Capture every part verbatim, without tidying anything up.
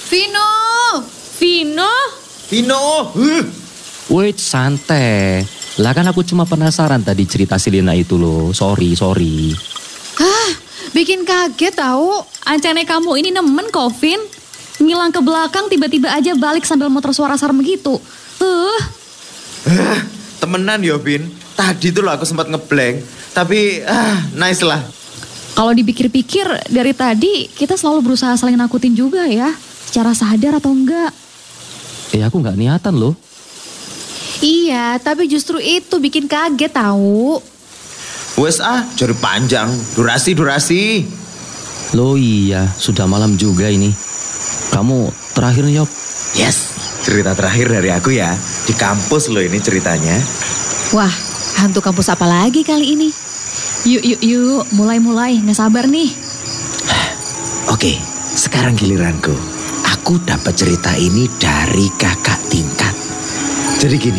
Vino! Vino! Vino! Huh. Wait, santai. Lah kan aku cuma penasaran tadi cerita si Lina itu loh. Sorry, sorry. Hah, bikin kaget tahu. Ancane kamu ini nemen kok, Vin. Ngilang ke belakang tiba-tiba aja balik sambil motor suara serem gitu. Uh. Ah, temenan ya, Vin. Tadi tuh loh aku sempat ngeblank. Tapi, ah, nice lah. Kalau dipikir-pikir dari tadi kita selalu berusaha saling nakutin juga ya. Secara sadar atau enggak. Eh aku gak niatan loh. Iya, tapi justru itu bikin kaget tahu. Wes ah, jari panjang. Durasi-durasi. Loh iya, sudah malam juga ini. Kamu terakhir Yok. Yes, cerita terakhir dari aku ya. Di kampus loh ini ceritanya. Wah, hantu kampus apa lagi kali ini? Yuk, yuk, yuk. Mulai-mulai, gak sabar nih. Oke, sekarang giliranku. Aku dapat cerita ini dari kakak tingkat. Jadi gini.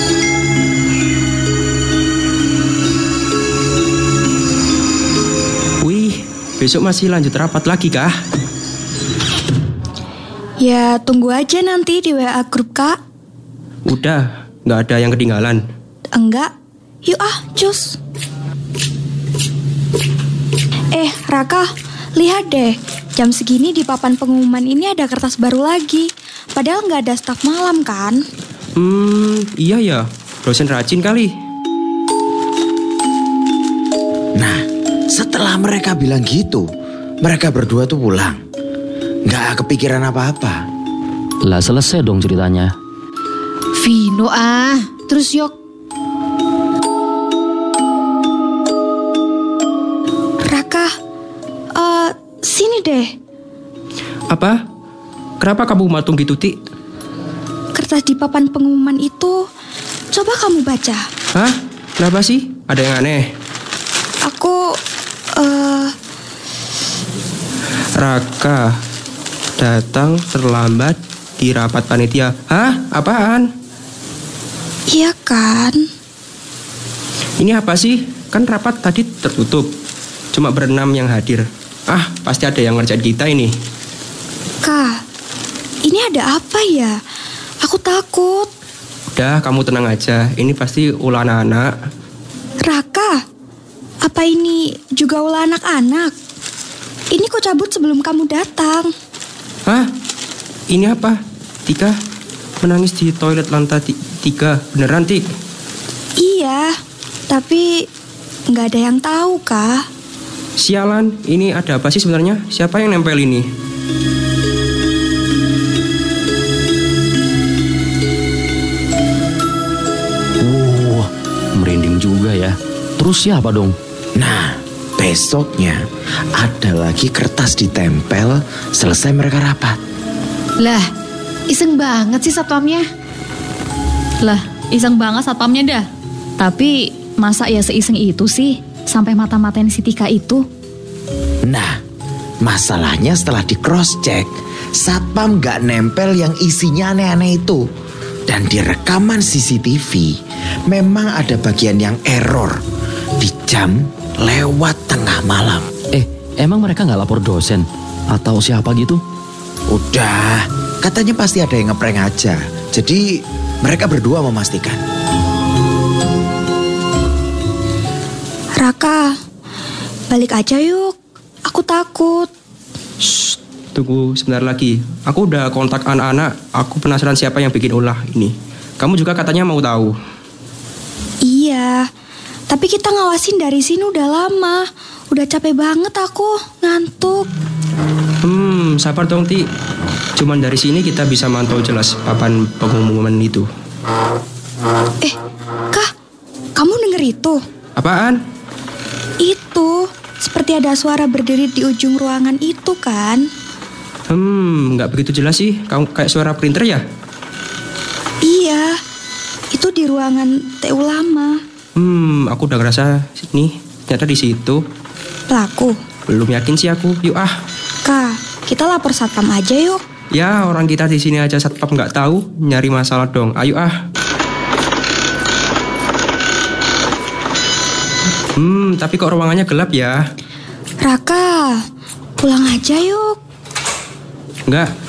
Wih, besok masih lanjut rapat lagi kah? Ya, tunggu aja nanti di W A grup, Kak. Udah, nggak ada yang ketinggalan. Enggak? Yuk ah, cus. Eh, Raka, lihat deh. Jam segini di papan pengumuman ini ada kertas baru lagi. Padahal nggak ada staf malam kan? Hmm, iya ya. Dosen rajin kali. Nah, setelah mereka bilang gitu, mereka berdua tuh pulang. Nggak kepikiran apa-apa. Lah selesai dong ceritanya. Vino ah, terus Yok. Raka, uh, sini deh. Apa? Kenapa kamu matung gitu, Ti? Kertas di papan pengumuman itu, coba kamu baca. Hah? Kenapa sih? Ada yang aneh? Aku, uh, Raka datang terlambat di rapat panitia. Hah? Apaan? iya kan? Ini apa sih? Kan rapat tadi tertutup. Cuma berenam yang hadir. Ah, pasti ada yang ngerjain kita ini. Kak, ini ada apa ya? Aku takut. Udah, kamu tenang aja. Ini pasti ulah anak-anak. Raka, apa ini juga ulah anak-anak? Ini kok cabut sebelum kamu datang. Hah? Ini apa? Tika menangis di toilet lantai ti- tiga. Beneran, Tik? Iya, tapi nggak ada yang tahu, Kak. Sialan, ini ada apa sih sebenarnya? Siapa yang nempel ini? Wah, merinding juga ya. Terus siapa dong? Nah, besoknya ada lagi kertas ditempel selesai mereka rapat. Lah, iseng banget sih satpamnya. Lah, iseng banget satpamnya dah. Tapi masa ya seiseng itu sih sampai mata-matain si Tika itu? Nah, masalahnya setelah di cross check, satpam gak nempel yang isinya aneh-aneh itu. Dan di rekaman C C T V, memang ada bagian yang error. Di jam lewat tengah malam. Eh, emang mereka gak lapor dosen? Atau siapa gitu? Udah, katanya pasti ada yang ngeprank aja. Jadi mereka berdua memastikan. Raka, balik aja yuk. Aku takut. Shh, tunggu sebentar lagi. Aku udah kontak anak-anak. Aku penasaran siapa yang bikin ulah ini. Kamu juga katanya mau tahu. Iya, tapi kita ngawasin dari sini udah lama. Udah capek banget aku, ngantuk. Hmm, sabar dong, Ti. Cuman dari sini kita bisa mantau jelas papan pengumuman itu. Eh, Kak, kamu denger itu? Apaan? Itu, seperti ada suara berdiri di ujung ruangan itu kan? Hmm, nggak begitu jelas sih. Kamu kayak suara printer ya? Iya, itu di ruangan T U lama. Hmm, aku udah ngerasa nih, ternyata di situ. Pelaku. Belum yakin sih aku. Yuk ah. Kak, kita lapor satpam aja yuk. Ya, orang kita di sini aja satpam nggak tahu, nyari masalah dong. Ayo ah. Hmm, tapi kok ruangannya gelap ya? Raka, pulang aja yuk. Enggak,